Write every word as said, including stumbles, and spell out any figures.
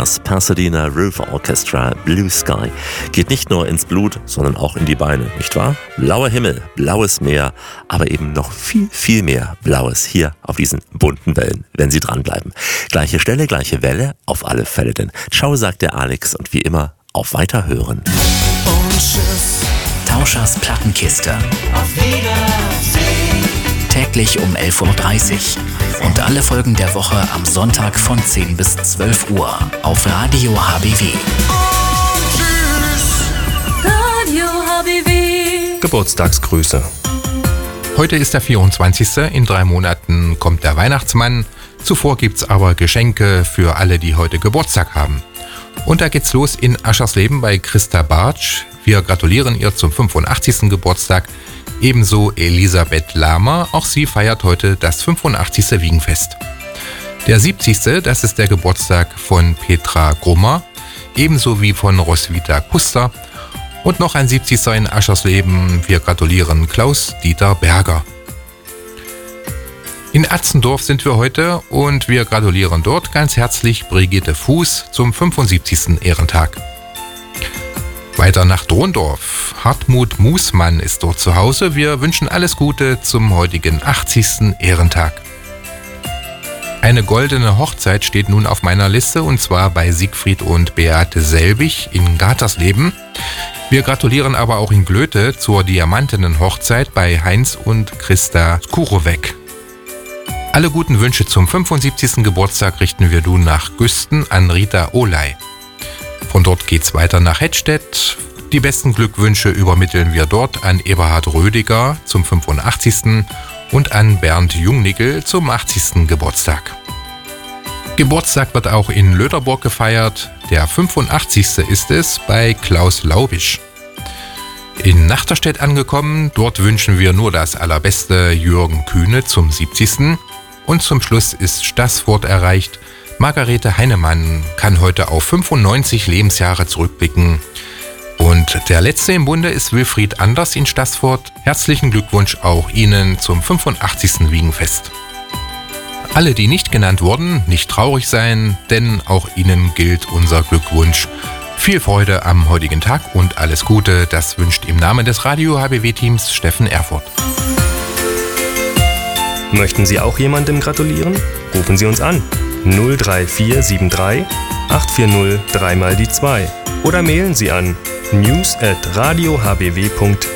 Das Pasadena River Orchestra Blue Sky geht nicht nur ins Blut, sondern auch in die Beine, nicht wahr? Blauer Himmel, blaues Meer, aber eben noch viel, viel mehr Blaues hier auf diesen bunten Wellen, wenn Sie dranbleiben. Gleiche Stelle, gleiche Welle, auf alle Fälle denn. Ciao, sagt der Alex und wie immer, auf Weiterhören. Und tschüss. Tauschers Plattenkiste. Auf Wiedersehen. Täglich um elf Uhr dreißig. Und alle Folgen der Woche am Sonntag von zehn bis zwölf Uhr auf Radio H B W. Und tschüss. Radio H B W. Geburtstagsgrüße. Heute ist der vierundzwanzigste In drei Monaten kommt der Weihnachtsmann. Zuvor gibt's aber Geschenke für alle, die heute Geburtstag haben. Und da geht's los in Aschersleben bei Christa Bartsch. Wir gratulieren ihr zum fünfundachtzigsten Geburtstag. Ebenso Elisabeth Lahmer, auch sie feiert heute das fünfundachtzigste Wiegenfest. Der siebzigste, das ist der Geburtstag von Petra Grummer, ebenso wie von Roswitha Kuster. Und noch ein siebzigster in Aschersleben, wir gratulieren Klaus-Dieter Berger. In Atzendorf sind wir heute und wir gratulieren dort ganz herzlich Brigitte Fuß zum fünfundsiebzigsten Ehrentag. Weiter nach Drondorf. Hartmut Musmann ist dort zu Hause. Wir wünschen alles Gute zum heutigen achtzigsten Ehrentag. Eine goldene Hochzeit steht nun auf meiner Liste und zwar bei Siegfried und Beate Selbig in Gatersleben. Wir gratulieren aber auch in Glöte zur diamantenen Hochzeit bei Heinz und Christa Skurowek. Alle guten Wünsche zum fünfundsiebzigsten Geburtstag richten wir nun nach Güsten an Rita Oley. Von dort geht's weiter nach Hettstedt. Die besten Glückwünsche übermitteln wir dort an Eberhard Rödiger zum fünfundachtzigsten und an Bernd Jungnickel zum achtzigsten Geburtstag. Geburtstag wird auch in Löderburg gefeiert. Der fünfundachtzigste ist es bei Klaus Laubisch. In Nachterstedt angekommen, dort wünschen wir nur das Allerbeste Jürgen Kühne zum siebzigsten Und zum Schluss ist Staßfurt erreicht. Margarete Heinemann kann heute auf fünfundneunzig Lebensjahre zurückblicken. Und der letzte im Bunde ist Wilfried Anders in Staßfurt. Herzlichen Glückwunsch auch Ihnen zum fünfundachtzigsten Wiegenfest. Alle, die nicht genannt wurden, nicht traurig sein, denn auch Ihnen gilt unser Glückwunsch. Viel Freude am heutigen Tag und alles Gute, das wünscht im Namen des Radio H B W-Teams Steffen Erfurt. Möchten Sie auch jemandem gratulieren? Rufen Sie uns an. null drei vier sieben drei acht vier null drei mal die zwei oder mailen Sie an news at radio h b w punkt